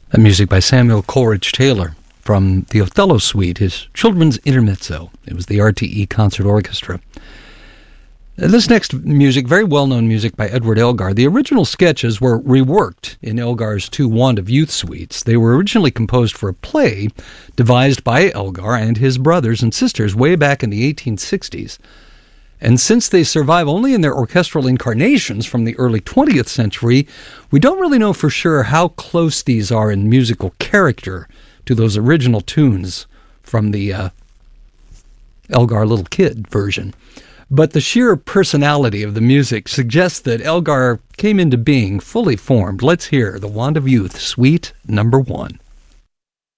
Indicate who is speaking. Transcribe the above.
Speaker 1: That music by Samuel Coleridge Taylor from the Othello Suite, his children's intermezzo. It was the RTE Concert Orchestra. This next music, very well-known music by Edward Elgar. The original sketches were reworked in Elgar's two Wand of Youth suites. They were originally composed for a play devised by Elgar and his brothers and sisters way back in the 1860s. And since they survive only in their orchestral incarnations from the early 20th century, we don't really know for sure how close these are in musical character to those original tunes from the Elgar Little Kid version. But the sheer personality of the music suggests that Elgar came into being fully formed. Let's hear the Wand of Youth, Suite Number 1.